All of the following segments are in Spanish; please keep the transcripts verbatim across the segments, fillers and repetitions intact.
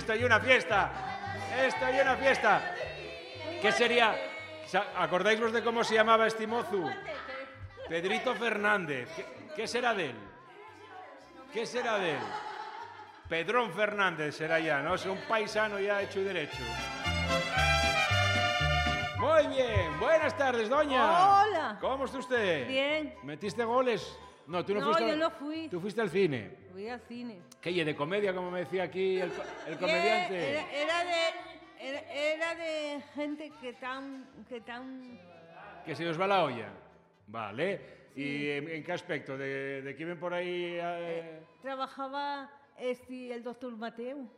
esto y una fiesta. Esto y una fiesta. ¿Qué sería? ¿Acordáis vos de cómo se llamaba este mozu? Pedrito Fernández. ¿Qué, qué será de él? ¿Qué será de él? Pedrón Fernández será ya, ¿no? Es un paisano ya hecho y derecho. Muy bien. Buenas tardes, doña. Hola. ¿Cómo está usted? Bien. ¿Metiste goles? No, tú no, No, fuiste. yo no fui. Tú fuiste al cine. Fui al cine. ¿Qué? ¿Y de comedia, como me decía aquí el, el comediante? Era, era de... Era, era de gente que tan... Que tan... Que se os va la olla. Vale. Sí. ¿Y en, en qué aspecto? ¿De, de quién ven por ahí? Eh... Eh, trabajaba este, el doctor Mateo.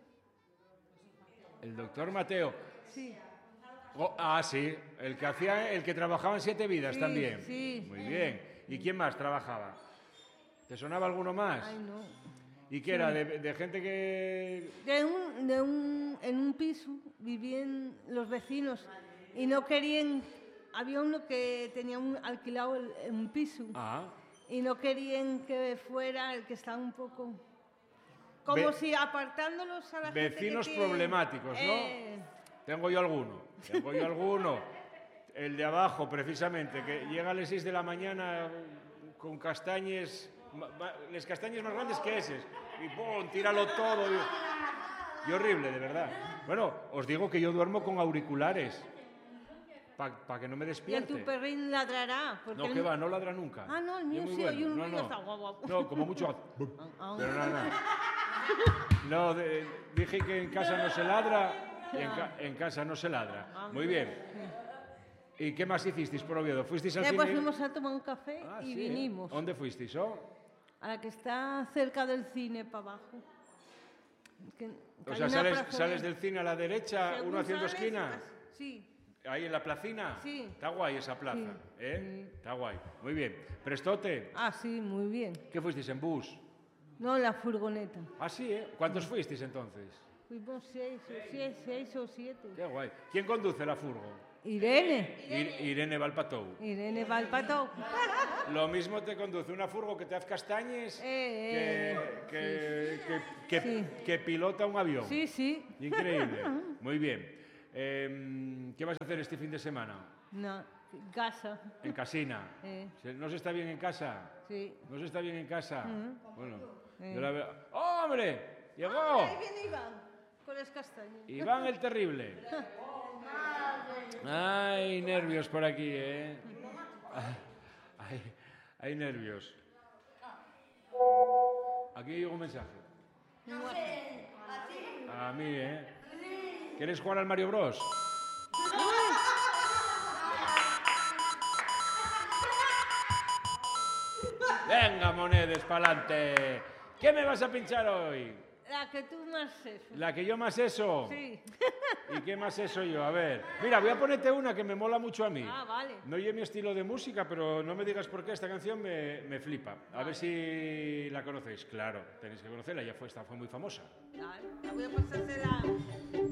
El doctor Mateo. Sí. Oh, ah, sí. El que hacía, el que trabajaba en Siete Vidas sí, también. Sí. Muy bien. ¿Y quién más trabajaba? ¿Te sonaba alguno más? Ay, no. ¿Y qué sí. era? ¿De, de gente que...? De un, de un, en un piso vivían los vecinos y no querían... Había uno que tenía un, alquilado el, un piso Ah. y no querían que fuera el que estaba un poco... Como Ve si apartándolos a la gente Vecinos que tiene, problemáticos, ¿no? Eh... Tengo yo alguno. Tengo yo alguno. El de abajo, precisamente, que llega a las seis de la mañana con castañes... Les castañes más grandes que eses. Y ¡pum! Tíralo todo. Y, y horrible, de verdad. Bueno, os digo que yo duermo con auriculares. Para pa que no me despierte. Y tu perrín ladrará. No, que va, no ladra nunca. Ah, no, el mío sí, bueno. hay un no, ruido no. está guau, guau. No, como mucho... Pero nada, nada. No, de, dije que en casa no se ladra y en, ca en casa no se ladra. Muy bien. ¿Y qué más hicisteis por Oviedo? ¿Fuisteis al Después cine? fuimos a tomar un café Ah, y sí, vinimos. ¿eh? ¿Dónde fuisteis? Oh? A la que está cerca del cine, para abajo. Que, que o sea, sales, sales del cine a la derecha, Según uno haciendo sales, esquina. Sí. Ahí en la placina. Sí. Está guay esa plaza, Sí. ¿eh? Sí. Está guay. Muy bien. ¿Prestote? Ah, sí, muy bien. ¿Qué fuisteis, en bus? No, en la furgoneta. Ah, sí, ¿eh? ¿Cuántos fuisteis entonces? Fuimos seis o, siete, seis o siete. Qué guay. ¿Quién conduce la furgo? Irene. Ir Irene Valpatou. Irene Valpatou. Lo mismo te conduce una furgo que te hace castañes Eh, que, que, que, que, sí. que pilota un avión. Sí, sí. Increíble. Muy bien. Eh, ¿Qué vas a hacer este fin de semana? No, casa. En casina. Eh. ¿No se está bien en casa? Sí. ¿No se está bien en casa? Uh-huh. Bueno, Eh. yo la veo... ¡Oh, hombre! ¡Llegó! Ahí viene Iván, con las castañas. Iván el Terrible. Ay, nervios por aquí, ¿eh? Ay, hay nervios. Aquí llegó un mensaje. A mí, ¿eh? ¿Quieres jugar al Mario Bros? Venga, monedes, pa'lante. ¿Qué me vas a pinchar hoy? La que tú más eso. ¿La que yo más eso? Sí. ¿Y qué más eso yo? A ver. Mira, voy a ponerte una que me mola mucho a mí. Ah, vale. No oye mi estilo de música, pero no me digas por qué esta canción me, me flipa. A Vale. ver si la conocéis. Claro, tenéis que conocerla, ya fue, esta fue muy famosa. Vale, voy a pasársela.